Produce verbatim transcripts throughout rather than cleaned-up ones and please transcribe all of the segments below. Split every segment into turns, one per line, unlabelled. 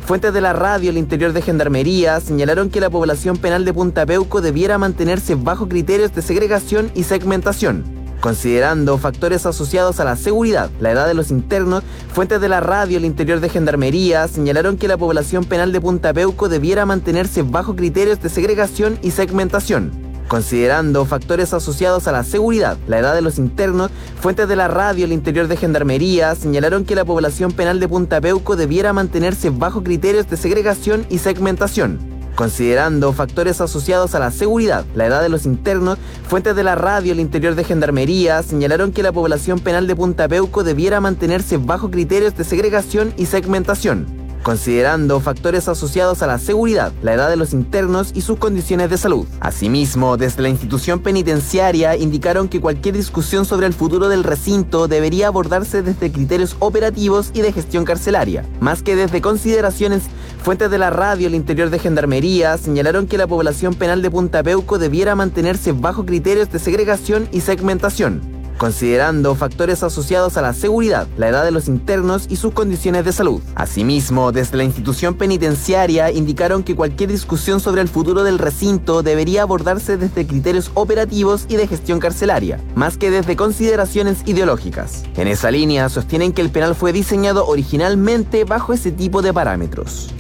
Fuentes de la radio al interior de Gendarmería señalaron que la población penal de Punta Peuco debiera mantenerse bajo criterios de segregación y segmentación, considerando factores asociados a la seguridad, la edad de los internos. Fuentes de la radio al interior de Gendarmería señalaron que la población penal de Punta Peuco debiera mantenerse bajo criterios de segregación y segmentación, considerando factores asociados a la seguridad, la edad de los internos. Fuentes de la radio al interior de Gendarmería señalaron que la población penal de Punta Peuco debiera mantenerse bajo criterios de segregación y segmentación, considerando factores asociados a la seguridad, la edad de los internos. Fuentes de la radio al interior de Gendarmería señalaron que la población penal de Punta Peuco debiera mantenerse bajo criterios de segregación y segmentación, considerando factores asociados a la seguridad, la edad de los internos y sus condiciones de salud. Asimismo, desde la institución penitenciaria indicaron que cualquier discusión sobre el futuro del recinto debería abordarse desde criterios operativos y de gestión carcelaria, más que desde consideraciones. Fuentes de la radio al interior de Gendarmería señalaron que la población penal de Punta Peuco debiera mantenerse bajo criterios de segregación y segmentación, considerando factores asociados a la seguridad, la edad de los internos y sus condiciones de salud. Asimismo, desde la institución penitenciaria indicaron que cualquier discusión sobre el futuro del recinto debería abordarse desde criterios operativos y de gestión carcelaria, más que desde consideraciones ideológicas. En esa línea, sostienen que el penal fue diseñado originalmente bajo ese tipo de parámetros.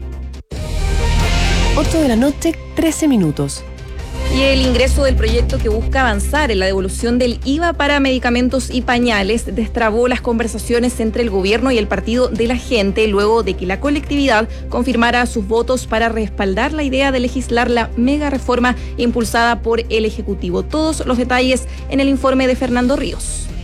ocho de la noche, trece minutos.
Y el ingreso del proyecto que busca avanzar en la devolución del I V A para medicamentos y pañales destrabó las conversaciones entre el gobierno y el Partido de la Gente, luego de que la colectividad confirmara sus votos para respaldar la idea de legislar la mega reforma impulsada por el Ejecutivo. Todos los detalles en el informe de Fernando Ríos.